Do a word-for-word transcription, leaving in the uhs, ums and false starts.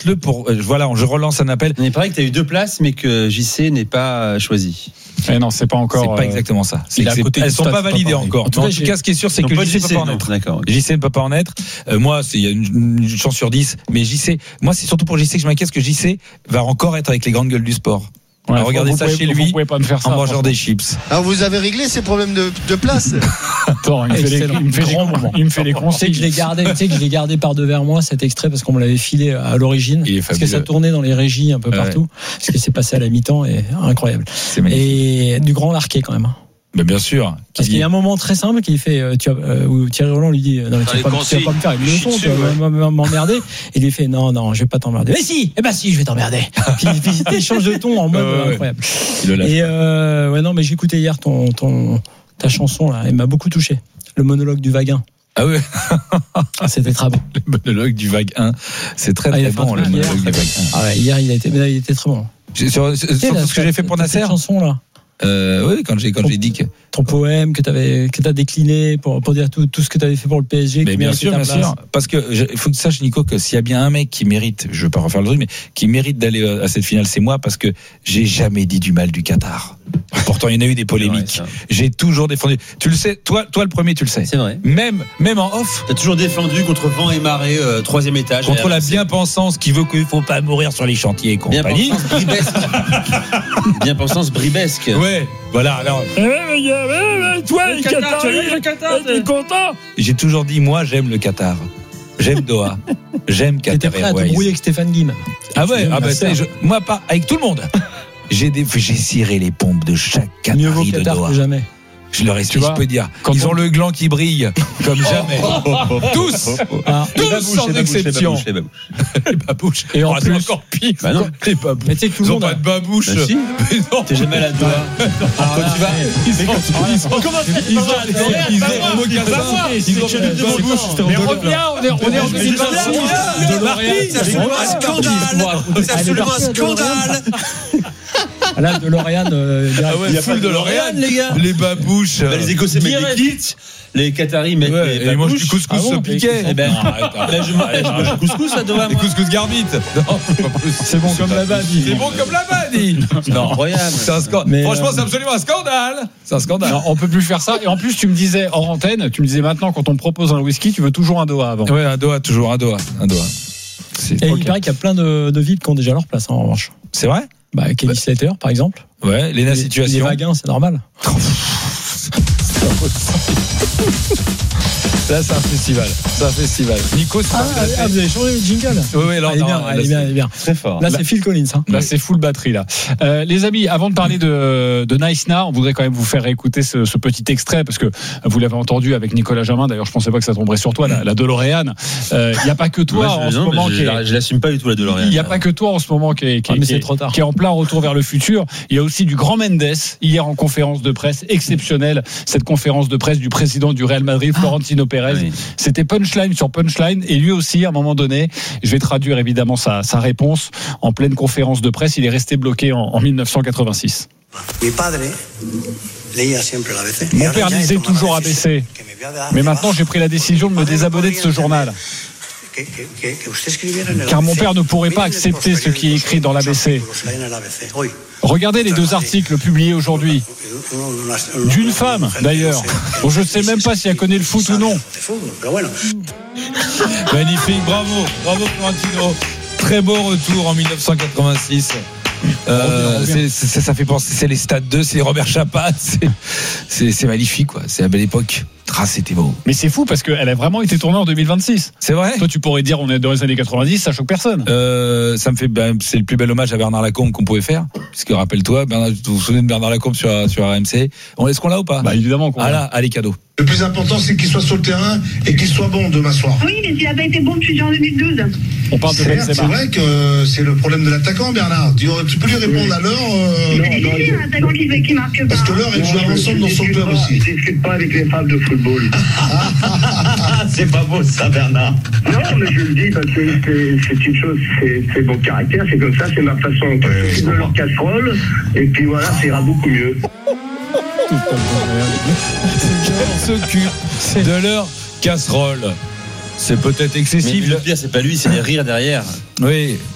faites-le pour. Euh, voilà, je relance un appel. Il paraît que tu as eu deux places, mais que J C n'est pas choisi. Eh non, c'est pas encore. C'est pas euh, exactement ça. C'est il que à c'est, côté elles du sont stade, pas c'est validées pas pareil. encore. En tout En cas, tout j'ai- cas, ce qui est sûr, c'est Donc que pas J C J C, peut pas en donc, être. d'accord. J C ne peut pas en être. Euh, moi, c'est- il y a une, une chance sur dix, mais J C. Moi, c'est surtout pour J C que je m'inquiète, parce que J C va encore être avec les grandes gueules du sport. Ouais, Alors, regardez vous ça pouvez- chez vous lui, pouvez pas me faire ça, en mangeant franchement. des chips. Alors vous avez réglé ces problèmes de, de place. Attends, il me fait les, il me fait les Grand cons- moment. il me fait les Tu sais que je consignes. l'ai gardé, tu sais que je l'ai gardé par devers moi cet extrait parce qu'on me l'avait filé à l'origine. Il est Parce que fabuleux. ça tournait dans les régies un peu Ouais. partout. Ce qui s'est passé à la mi-temps est incroyable. C'est magnifique. Et du grand Larquet quand même. Mais bien sûr. Parce qu'il y a un moment très simple qui fait, euh, tu as, euh, où Thierry Roland lui dit, euh, non mais tu vas pas, tu vas pas me faire une leçon, tu vas m- m- m'emmerder. Et il lui fait, non non, je vais pas t'emmerder. Mais si, eh ben si, je vais t'emmerder. puis, puis il change de ton en mode Ouais, ouais. incroyable. Il le lâche. Et euh, ouais non, mais j'écoutais hier ton, ton ta chanson là, elle m'a beaucoup touché. Le monologue du Vaguin. Ah ouais. Ah, c'était très bon. Le monologue du Vague un. C'est très Ah, il très a fait un bon, le truc hier. monologue du Vague un. Ah ouais, hier il a été, mais là, il était très bon. J'ai- Sur, sur, Tu sais, sur là, tout ce que j'ai fait pour cette Nasser. chanson là. Euh, oui, quand j'ai quand j'ai dit que. Ton poème que t'avais que t'as décliné pour pour dire tout tout ce que t'avais fait pour le P S G. Mais qui bien méritait sûr, ta bien place. sûr. Parce que je- il faut que tu saches, Nico, que s'il y a bien un mec qui mérite, je veux pas refaire le truc, mais qui mérite d'aller à cette finale, c'est moi, parce que j'ai jamais dit du mal du Qatar. Pourtant, il y en a eu des polémiques. C'est vrai, J'ai toujours défendu. Tu le sais, toi, toi le premier, tu le sais. C'est vrai. Même, même en off. T'as toujours défendu contre vent et marée, euh, troisième étage. Contre la C'est bien-pensance qui veut qu'il faut pas mourir sur les chantiers et compagnie. Bien-pensance bribesque. Bien-pensance bribesque. Ouais, voilà. Alors, Toi, le Qatar, t'es content? j'ai toujours dit, moi, j'aime le Qatar. J'aime Doha. J'aime T'étais Qatar prêt à te Airways. brouiller avec Stéphane Guim. Ah ouais, Tu ah bah, m'as ça, je- moi pas avec tout le monde. J'ai des, j'ai ciré les pompes de chaque Mieux vaut Qatari de Qatar Doha. que jamais. Je leur ai Tu vois, je peux dire, quand ils on- ont le gland qui brille comme jamais. Tous, Ah, tous sans exception. Les babouches. Les babouches. Et en Oh, c'est plus- encore pire. Bah non. Les babouches. mais tu sais que tout Ils le ont monde. pas a- de babouche. Bah si. Mais non. T'es jamais allé à Doha. Quand tu vas. Ils ont, ils ont, ils ont, ils ont, ils ont un mocassin. Ils ont pas de babouche. Mais reviens, on est, on est en deux mille vingt-six. C'est absolument un scandale. C'est absolument un scandale. Là, de Lorraine, euh, Ah ouais, Il y a full pas de de Lorraine, Lorraine, les gars. Les babouches. Bah, les Écossais mettent Direct. des kits. Les Qataris mettent Ouais, des et ils mangent du babouches. couscous Ah bon, piqué. Eh ben, Arrête, arrête. là, je mange là, je mange du couscous à Doha, Des moi. couscous garbite. Non, c'est pas possible. c'est bon comme là-bas. dit. C'est bon comme là-bas, dit. Non, Incroyable. c'est un scandale. Mais, Franchement, euh, c'est absolument un scandale. C'est un scandale. Non, on peut plus faire ça. Et en plus, tu me disais hors antenne, tu me disais maintenant, quand on te propose un whisky, tu veux toujours un Doha avant. Ouais, un doigt, toujours un doigt. Un doigt. C'est, Et Ok. il paraît qu'il y a plein de, de V I P qui ont déjà leur place, hein, en revanche. C'est vrai? Bah, Kelly Slater, par exemple. Ouais, Léna Les- Les Situation. Vaguins, c'est normal. Là, c'est un festival. C'est un festival. Nico, c'est Ah, pas ah, vous avez changé le jingle. Oui, oui, là, Elle est non, bien, là, elle est c'est- bien, elle est bien. Très fort. Là, c'est Phil Collins. Hein. Là, c'est full batterie, là. Euh, les amis, avant de parler de, de Nice Now, on voudrait quand même vous faire écouter ce, ce petit extrait, parce que vous l'avez entendu avec Nicolas Jamin. D'ailleurs, je pensais pas que ça tomberait sur toi, la, la DeLorean. Il n'y a pas que toi, Moi, en je, ce non, moment, mais qui je, est, je l'assume pas du tout la DeLorean. il n'y a pas que toi en ce moment qui est, qui, Ah, est- mais qui c'est est- trop tard. qui est en plein retour vers le futur. Il y a aussi du grand Mendes, hier en conférence de presse exceptionnelle, cette conférence de presse du président du Real Madrid, Florentino Pérez. Oui. C'était punchline sur punchline, et lui aussi, à un moment donné, je vais traduire évidemment sa, sa réponse, en pleine conférence de presse, il est resté bloqué en, en mille neuf cent quatre-vingt-six. Mi padre leía siempre la A B C. Mon Y ahora père ya he lisait tomado toujours la A B C. decisión que me voy a dar Mais de maintenant, baja. j'ai pris la décision de me désabonner de ce journal. Que- que- que- que usted escribiera en el Car A B C. mon père ne pourrait pas Miren accepter estos ce qui est periódicos, écrit dans l'A B C. artículos que hay en el A B C hoy. Regardez les deux articles publiés aujourd'hui. D'une femme, d'ailleurs. Bon, je ne sais même pas si elle connaît le foot ou non. De fútbol, pero bueno. Magnifique, bravo, bravo Florentino. Très beau retour en mille neuf cent quatre-vingt-six. Euh, c'est, c'est, ça fait penser, c'est les Stades deux, c'est Robert Chapat, c'est, c'est, c'est magnifique, quoi. C'est la belle époque. Ah, c'était beau. Mais c'est fou parce qu'elle a vraiment été tournée en deux mille vingt-six. C'est vrai? Toi, tu pourrais dire on est dans les années quatre-vingt-dix, ça choque personne. Euh, ça me fait, ben, c'est le plus bel hommage à Bernard Lacombe qu'on pouvait faire. Puisque rappelle-toi, Bernard, vous vous souvenez de Bernard Lacombe sur, sur R M C? On est-ce qu'on l'a ou pas? Bah évidemment qu'on Ah là, allez, cadeau. Le plus important, c'est qu'il soit sur le terrain et qu'il soit bon demain soir. Oui, mais s'il avait été bon depuis en deux mille douze. on parle de Certes, c'est Benzema. vrai que c'est le problème de l'attaquant, Bernard. Tu, tu peux lui répondre à l'heure euh, C'est difficile, un attaquant qui, qui marque pas. parce que l'heure, elle joue ensemble dans son club aussi. Je discute pas avec les fans de football. C'est pas beau ça, Bernard. Non, mais je le dis parce que c'est, c'est une chose, c'est, c'est mon caractère, c'est comme ça, c'est ma façon Ouais, de leur casserole. Et puis voilà, ça ira beaucoup mieux. Elle s'occupe de leur casserole. C'est peut-être Mais excessif. le pire, c'est pas lui, c'est les rires derrière. Oui.